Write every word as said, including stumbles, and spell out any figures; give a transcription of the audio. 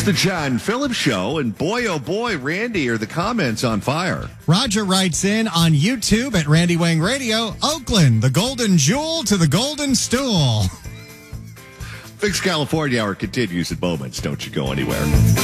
the John Phillips Show, and boy, oh boy, Randy, are the comments on fire. Roger writes in on YouTube at Randy Wang Radio, Oakland, the golden jewel to the golden stool. Fix California Hour continues at moments. Don't you go anywhere.